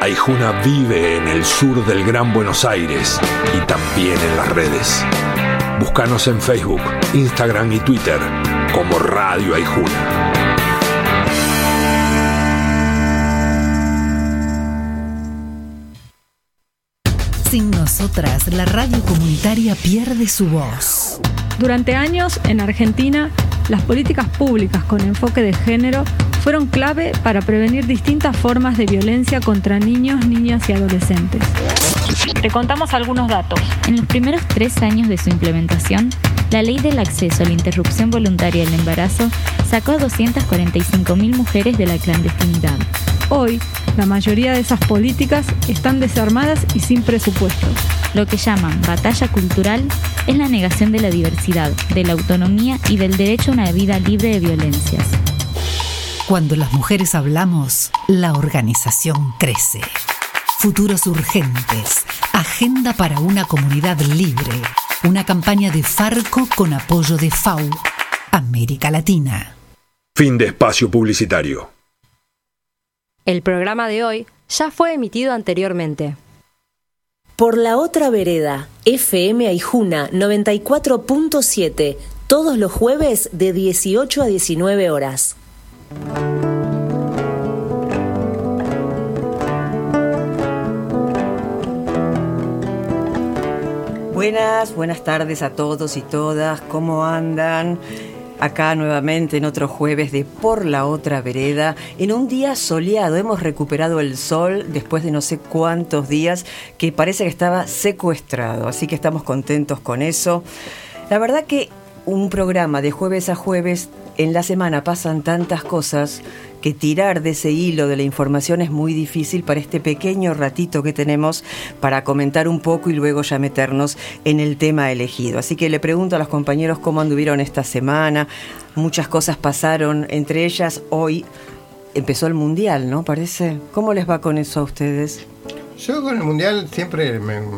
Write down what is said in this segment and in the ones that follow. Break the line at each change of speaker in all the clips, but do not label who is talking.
Aijuna vive en el sur del Gran Buenos Aires y también en las redes. Búscanos en Facebook, Instagram y Twitter como Radio Aijuna.
Sin nosotras, la radio comunitaria pierde su voz.
Durante años, en Argentina, las políticas públicas con enfoque de género fueron clave para prevenir distintas formas de violencia contra niños, niñas y adolescentes. Te contamos algunos datos.
En los primeros 3 años de su implementación, la Ley del Acceso a la Interrupción Voluntaria del Embarazo sacó a 245.000 mujeres de la clandestinidad.
Hoy, la mayoría de esas políticas están desarmadas y sin presupuesto.
Lo que llaman batalla cultural es la negación de la diversidad, de la autonomía y del derecho a una vida libre de violencias.
Cuando las mujeres hablamos, la organización crece. Futuros urgentes. Agenda para una comunidad libre. Una campaña de Farco con apoyo de FAU. América Latina.
Fin de espacio publicitario.
El programa de hoy ya fue emitido anteriormente.
Por la otra vereda, FM Aijuna 94.7, todos los jueves de 18 a 19 horas.
Buenas tardes a todos y todas, ¿cómo andan? Acá nuevamente en otro jueves de Por la Otra Vereda, en un día soleado. Hemos recuperado el sol después de no sé cuántos días que parece que estaba secuestrado, así que estamos contentos con eso. La verdad que un programa de jueves a jueves, en la semana pasan tantas cosas que tirar de ese hilo de la información es muy difícil para este pequeño ratito que tenemos para comentar un poco y luego ya meternos en el tema elegido. Así que le pregunto a los compañeros cómo anduvieron esta semana. Muchas cosas pasaron, entre ellas hoy empezó el Mundial, ¿no? Parece. ¿Cómo les va con eso a ustedes?
Yo con el Mundial siempre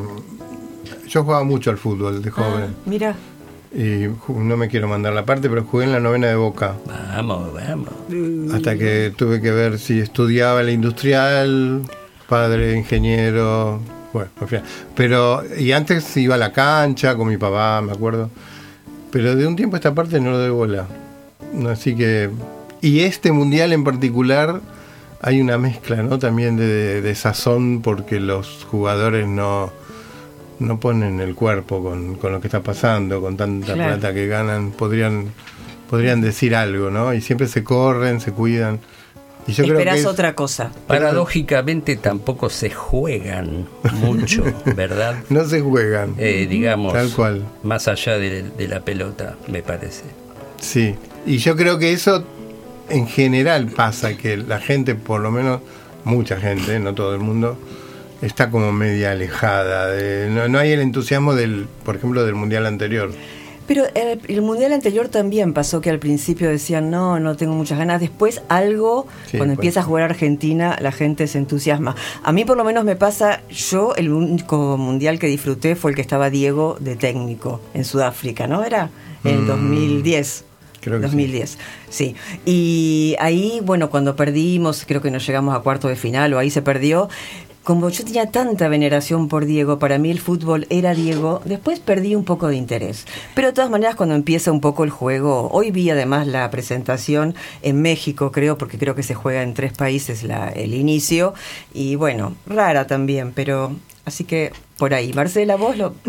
yo jugaba mucho al fútbol de joven.
Mira.
Y no me quiero mandar la parte, pero jugué en la novena de Boca.
Vamos.
Hasta que tuve que ver si estudiaba la industrial, padre ingeniero, bueno, al final. Pero, y antes iba a la cancha con mi papá, me acuerdo. Pero de un tiempo a esta parte no lo doy bola. Así que, y este mundial en particular, hay una mezcla, ¿no? También de sazón, porque los jugadores no ponen el cuerpo con lo que está pasando, con tanta plata que ganan, podrían decir algo, ¿no? Y siempre se corren, se cuidan. Y yo creo que
otra cosa.
Paradójicamente tampoco se juegan mucho, ¿verdad?
No se juegan.
Digamos,
tal cual.
Más allá de la pelota, me parece.
Sí, y yo creo que eso en general pasa, que la gente, por lo menos mucha gente, no todo el mundo, está como media alejada. No hay el entusiasmo por ejemplo, del mundial anterior.
Pero el mundial anterior también pasó que al principio decían no tengo muchas ganas. Después cuando empieza a jugar Argentina, la gente se entusiasma. A mí por lo menos me pasa, yo el único mundial que disfruté fue el que estaba Diego de técnico en Sudáfrica, ¿no? Era en 2010.
Creo que
2010, sí. Y ahí, bueno, cuando perdimos, creo que no llegamos a cuarto de final o ahí se perdió. Como yo tenía tanta veneración por Diego, para mí el fútbol era Diego, después perdí un poco de interés. Pero de todas maneras, cuando empieza un poco el juego, hoy vi además la presentación en México, porque creo que se juega en 3 países el inicio, y bueno, rara también, pero así que por ahí. Marcela, vos